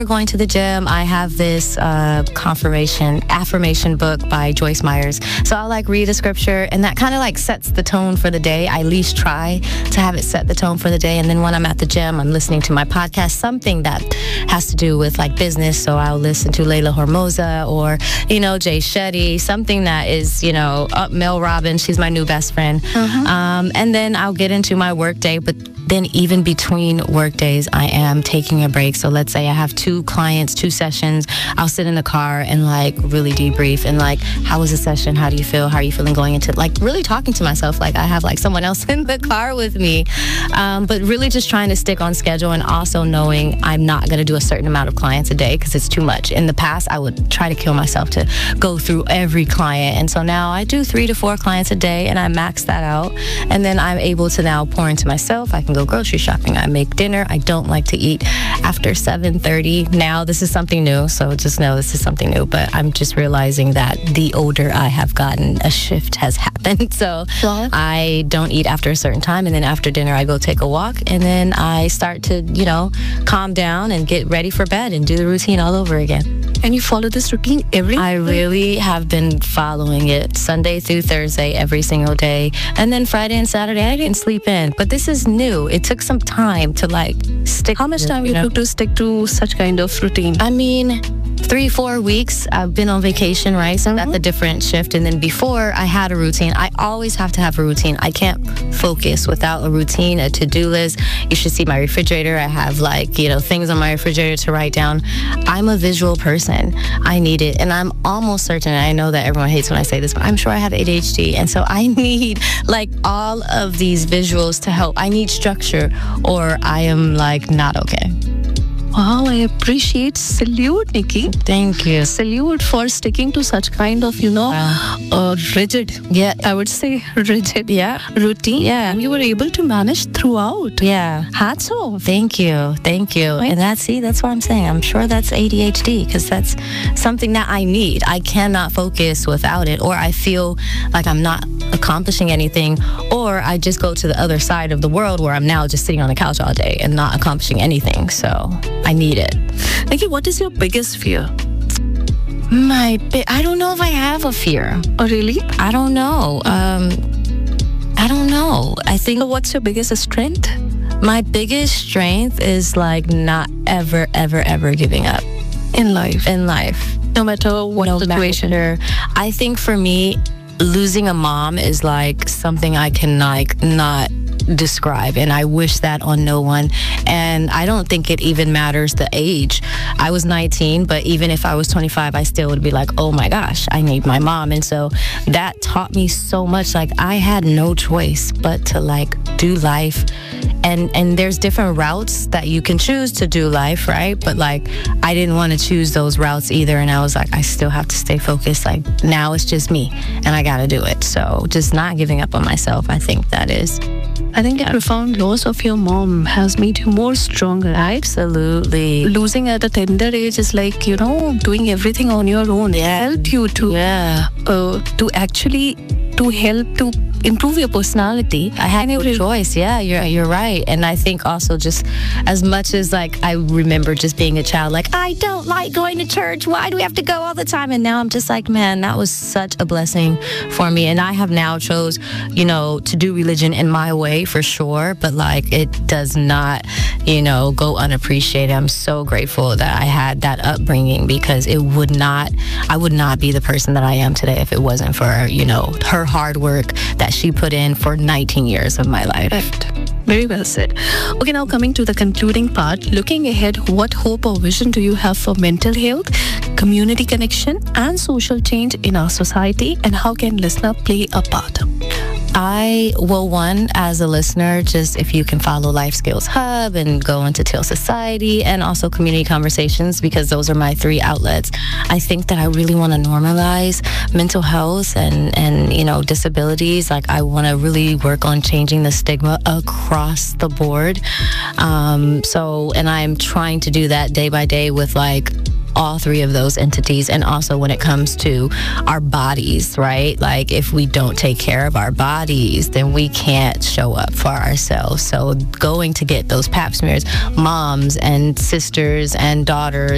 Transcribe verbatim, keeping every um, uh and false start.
going to the gym, I have this uh, confirmation, affirmation book by Joyce Myers. So I'll like read a scripture and that kind of like sets the tone for the day. I at least try to have it set the tone for the day. And then when I'm at the gym, I'm listening to my podcast, something that has to do with like business. So I'll listen to Layla Hormoza or, you know, Jay Shetty, something that is, you know, uh, Mel Robbins. She's my new best friend. Uh-huh. Um, and then I'll get into my work day. But then even between work days, I am taking a break. So let's say I have two clients, two sessions. I'll sit in the car and like really debrief and like, how was the session? How do you feel? How are you feeling going into like really talking to myself? Like I have like someone else in the car with me. Um, but really just trying to stick on schedule and also knowing I'm not going to do a certain amount of clients a day because it's too much. In the past, I would try to kill myself to go through every client. And so now I do three to four clients a day and I max that out. And then I'm able to now pour into myself. I can go grocery shopping. I make dinner. I don't like to eat after seven thirty. Now this is something new, so just know this is something new, but I'm just realizing that the older I have gotten, a shift has happened. So I don't eat after a certain time, and then after dinner I go take a walk, and then I start to, you know, calm down and get ready for bed and do the routine all over again. And you follow this routine every day? I really have been following it Sunday through Thursday every single day. And then Friday and Saturday, I didn't sleep in. But this is new. It took some time to like stick. How much time you, you know? took to stick to such kind of routine? I mean, three, four weeks. I've been on vacation, right? So mm-hmm. that's a different shift. And then before I had a routine, I always have to have a routine. I can't focus without a routine, a to-do list. You should see my refrigerator. I have like, you know, things on my refrigerator to write down. I'm a visual person. I need it. And I'm almost certain, I know that everyone hates when I say this, but I'm sure I have A D H D. And so I need like all of these visuals to help. I need structure or I am like not okay. Wow, I appreciate. Salute, Nikki. Thank you. Salute for sticking to such kind of, you know, wow. uh, rigid. Yeah. I would say rigid. Yeah. Routine. Yeah. You were able to manage throughout. Yeah. Hats off. Thank you. Thank you. Right. And that's, see, that's what I'm saying. I'm sure that's A D H D because that's something that I need. I cannot focus without it, or I feel like I'm not accomplishing anything, or I just go to the other side of the world where I'm now just sitting on the couch all day and not accomplishing anything. So I need it. Nikki, what is your biggest fear? My, bi- I don't know if I have a fear. Oh, really? I don't know. Um, I don't know. I think. So what's your biggest strength? My biggest strength is like not ever, ever, ever giving up in life. In life, no matter what no situation. Matter. I think for me, losing a mom is like something I can like not describe, and I wish that on no one. And I don't think it even matters the age. I was nineteen, but even if I was twenty-five, I still would be like, oh my gosh, I need my mom. And so that taught me so much. Like I had no choice but to like do life. And and there's different routes that you can choose to do life, right? But like I didn't want to choose those routes either, and I was like, I still have to stay focused. Like now it's just me and I gotta do it. So just not giving up on myself, I think that is. I think the profound loss of your mom has made you more stronger. Absolutely. Losing at a tender age is like, you know, doing everything on your own. Yeah. It helped you to, yeah. uh, to actually to help to improve your personality. I had no choice. Yeah, you're you're right. And I think also just as much as like I remember just being a child, like I don't like going to church. Why do we have to go all the time? And now I'm just like, man, that was such a blessing for me. And I have now chose, you know, to do religion in my way for sure. But like it does not, you know, go unappreciated. I'm so grateful that I had that upbringing because it would not, I would not be the person that I am today if it wasn't for, you know, her hard work that she put in for nineteen years of my life. Right. Very well said. Okay, now coming to the concluding part, looking ahead, what hope or vision do you have for mental health, community connection, and social change in our society, and how can listener play a part? I, well, one, as a listener, just if you can follow Life Skills Hub and go into Teal Society and also Community Conversations, because those are my three outlets. I think that I really want to normalize mental health and, and, you know, disabilities. Like I want to really work on changing the stigma across the board. Um, so, and I'm trying to do that day by day with like all three of those entities. And also when it comes to our bodies, right? Like if we don't take care of our bodies, then we can't show up for ourselves. So going to get those pap smears, moms and sisters and daughters